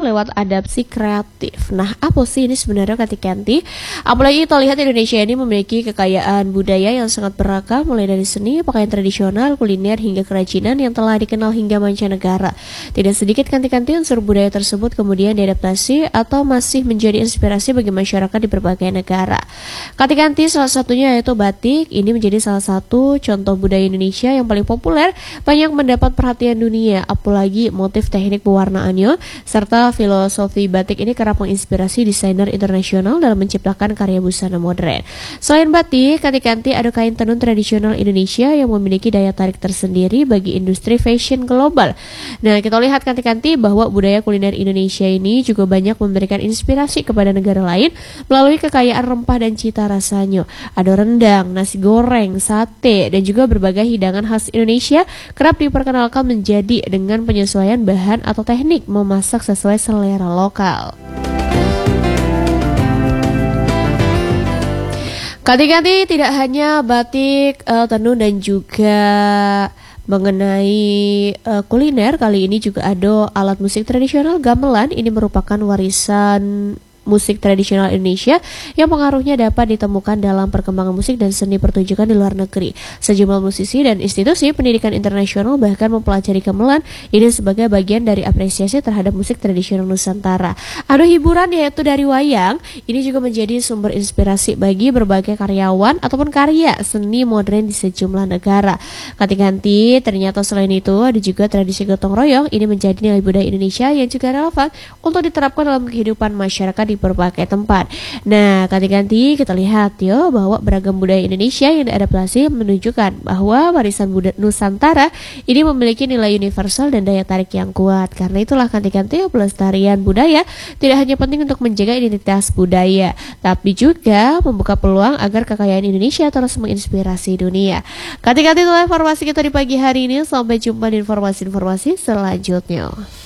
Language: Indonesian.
lewat adaptasi kreatif. Nah, apa sih ini sebenarnya Kak Tikanti? Apalagi kita lihat Indonesia ini memiliki kekayaan budaya yang sangat beragam, mulai dari seni, pakaian tradisional, kuliner, hingga kerajinan yang telah dikenal hingga mancanegara. Tidak sedikit Kak Tikanti unsur budaya tersebut kemudian diadaptasi atau masih menjadi inspirasi bagi masyarakat di berbagai negara. Kak Tikanti salah satunya yaitu batik. Ini menjadi salah satu contoh budaya Indonesia yang paling populer, banyak mendapat perhatian dunia, apalagi motif teknik pewarnaannya serta filosofi batik ini kerap menginspirasi desainer internasional dalam menciptakan karya busana modern. Selain batik, Kak Tikanti ada kain tenun tradisional Indonesia yang memiliki daya tarik tersendiri bagi industri fashion global. Nah, kita lihat Kak Tikanti bahwa budaya kuliner Indonesia ini juga banyak memberikan inspirasi kepada negara lain melalui kekayaan rempah dan cita rasanya. Ada rendang, nasi goreng, sate, dan juga berbagai hidangan khas Indonesia kerap diperkenalkan menjadi dengan penyesuaian bahan atau teknik memasak sesuai selera lokal. Kak Tikanti tidak hanya batik, tenun dan juga mengenai kuliner, kali ini juga ada alat musik tradisional gamelan. Ini merupakan warisan musik tradisional Indonesia yang pengaruhnya dapat ditemukan dalam perkembangan musik dan seni pertunjukan di luar negeri. Sejumlah musisi dan institusi pendidikan internasional bahkan mempelajari gamelan ini sebagai bagian dari apresiasi terhadap musik tradisional Nusantara. Ada hiburan yaitu dari wayang, ini juga menjadi sumber inspirasi bagi berbagai karyawan ataupun karya seni modern di sejumlah negara. Kak Tikanti, ternyata selain itu ada juga tradisi gotong royong, ini menjadi nilai budaya Indonesia yang juga relevan untuk diterapkan dalam kehidupan masyarakat di berbagai tempat. Nah, Kak Tikanti, kita lihat ya bahwa beragam budaya Indonesia yang diadaptasi menunjukkan bahwa warisan budaya Nusantara ini memiliki nilai universal dan daya tarik yang kuat. Karena itulah Kak Tikanti, pelestarian budaya tidak hanya penting untuk menjaga identitas budaya, tapi juga membuka peluang agar kekayaan Indonesia terus menginspirasi dunia. Kak Tikanti, itulah informasi kita di pagi hari ini. Sampai jumpa di informasi-informasi selanjutnya.